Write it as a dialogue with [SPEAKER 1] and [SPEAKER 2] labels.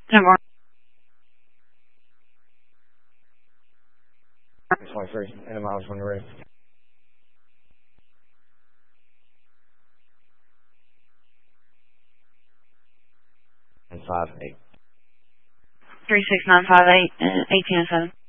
[SPEAKER 1] Number
[SPEAKER 2] 23, and miles when you're ready. And 5-8.
[SPEAKER 1] 36958 and 1807.